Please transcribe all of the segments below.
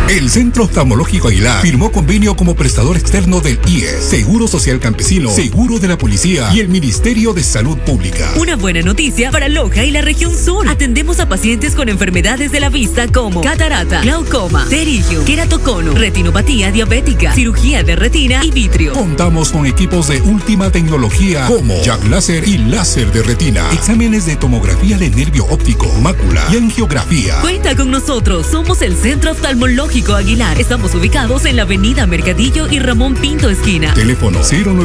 El Centro Oftalmológico Aguilar firmó convenio como prestador externo del IES, Seguro Social Campesino, Seguro de la Policía y el Ministerio de Salud Pública. Una buena noticia para Loja y la región sur. Atendemos a pacientes con enfermedades de la vista como catarata, glaucoma, pterígio, queratocono, retinopatía diabética, cirugía de retina y vitrio. Contamos con equipos de última tecnología como Jack Láser y láser de retina, exámenes de tomografía de nervio óptico, mácula y angiografía. Cuenta con nosotros, somos el Centro Oftalmológico Aguilar. Estamos ubicados en la avenida Mercadillo y Ramón Pinto esquina. Teléfono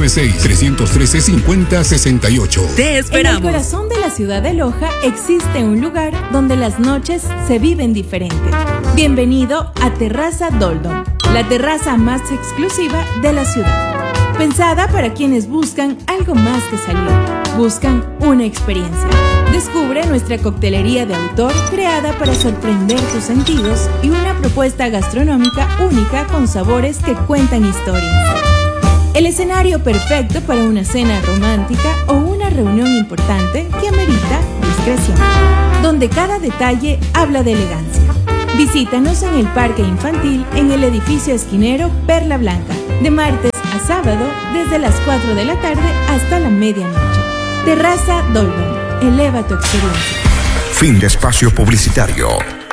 096-313-5068. Te esperamos. En el corazón de la ciudad de Loja existe un lugar donde las noches se viven diferente. Bienvenido a Terraza Doldom, la terraza más exclusiva de la ciudad. Pensada para quienes buscan algo más que salir, buscan una experiencia. Descubre nuestra coctelería de autor creada para sorprender tus sentidos y una propuesta gastronómica única con sabores que cuentan historias. El escenario perfecto para una cena romántica o una reunión importante que amerita discreción, donde cada detalle habla de elegancia. Visítanos en el Parque Infantil en el edificio esquinero Perla Blanca, de martes a sábado desde las 4 de la tarde hasta la medianoche. Terraza Dolbon, eleva tu experiencia. Fin de espacio publicitario.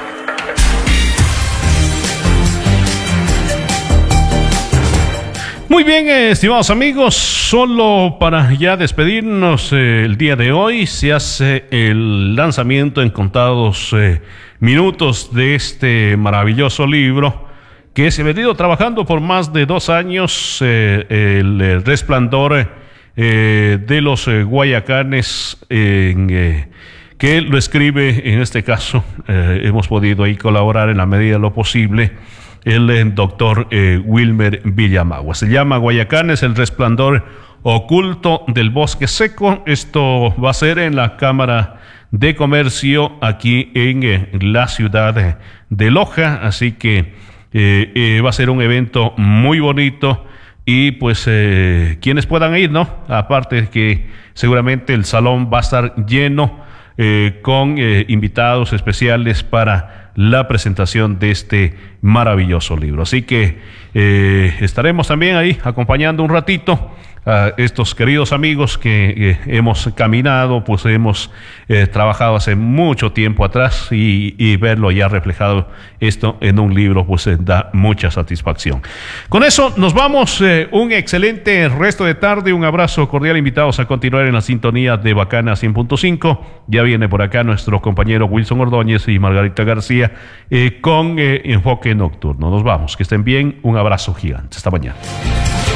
Muy bien, estimados amigos, solo para ya despedirnos el día de hoy se hace el lanzamiento en contados minutos de este maravilloso libro que se ha venido trabajando por más de 2 años, el resplandor de los Guayacanes, que lo escribe, en este caso, hemos podido ahí colaborar en la medida de lo posible, el doctor Wilmer Villamagua. Se llama Guayacanes, el resplandor oculto del bosque seco. Esto va a ser en la Cámara de Comercio aquí en la ciudad de Loja, así que va a ser un evento muy bonito y pues quienes puedan ir, ¿no? Aparte que seguramente el salón va a estar lleno con invitados especiales para la presentación de este maravilloso libro. Así que estaremos también ahí acompañando un ratito a estos queridos amigos que hemos caminado, pues hemos trabajado hace mucho tiempo atrás y verlo ya reflejado esto en un libro pues da mucha satisfacción. Con eso nos vamos, un excelente resto de tarde, un abrazo cordial, invitados a continuar en la sintonía de Bacana 100.5. Ya viene por acá nuestro compañero Wilson Ordóñez y Margarita García con Enfoque Nocturno. Nos vamos, que estén bien, un abrazo gigante, hasta mañana.